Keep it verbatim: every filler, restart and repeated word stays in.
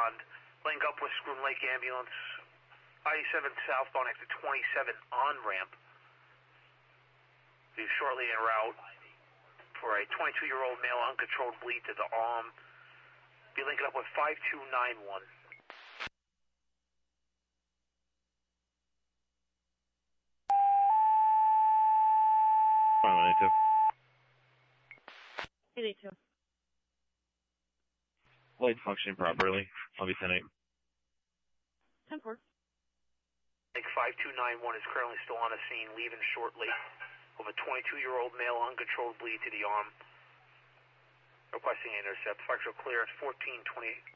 respond. Link up with Scroon Lake Ambulance. I seven southbound exit twenty-seven on-ramp. Be shortly en route for a twenty-two-year-old male uncontrolled bleed to the arm. Be linking up with five two nine one. one eighty-two. eight eight two. Light functioning properly. I'll be ten eight. ten four. Lake five two nine one is currently still on the scene, leaving shortly with a twenty-two-year-old male uncontrolled bleed to the arm. Requesting intercept. Fractional clearance fourteen twenty-eight.